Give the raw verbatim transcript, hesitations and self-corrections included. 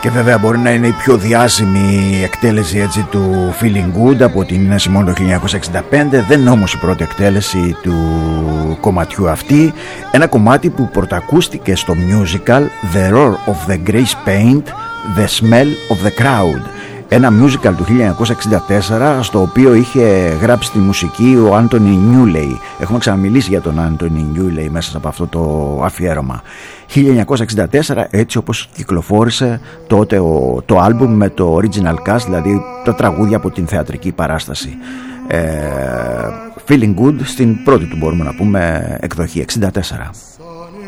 Και βέβαια μπορεί να είναι η πιο διάσημη εκτέλεση έτσι του Feeling Good από την Nina Simone το χίλια εννιακόσια εξήντα πέντε. Δεν είναι όμως η πρώτη εκτέλεση του κομματιού αυτή. Ένα κομμάτι που πρωτακούστηκε στο musical The Roar of the Grease Paint, The Smell of the Crowd. Ένα musical του χίλια εννιακόσια εξήντα τέσσερα στο οποίο είχε γράψει τη μουσική ο Άντονι Νιούλεϊ. Έχουμε ξαναμιλήσει για τον Άντονι Νιούλεϊ μέσα από αυτό το αφιέρωμα. χίλια εννιακόσια εξήντα τέσσερα, έτσι όπως κυκλοφόρησε τότε ο, το άλμπουμ με το original cast, δηλαδή τα τραγούδια από την θεατρική παράσταση. ε, Feeling Good στην πρώτη του, μπορούμε να πούμε, εκδοχή εξήντα τέσσερα.